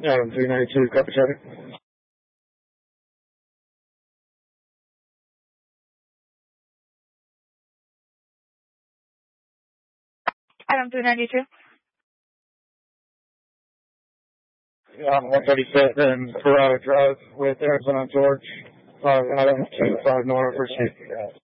Adam 392, copy traffic. Adam 392. Yeah, 137 Ferrari Drive with Arizona George. Adam 25 North, proceed.